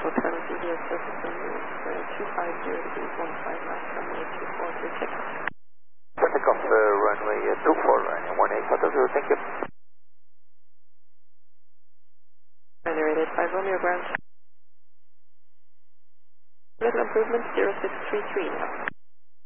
currently here, surface runway 250 degrees 15 left, runway 24 to takeoff. For takeoff, runway 24, runway 18, Hotel Zulu, thank you. Generated 5 Romeo ground. Little improvement 0633 now.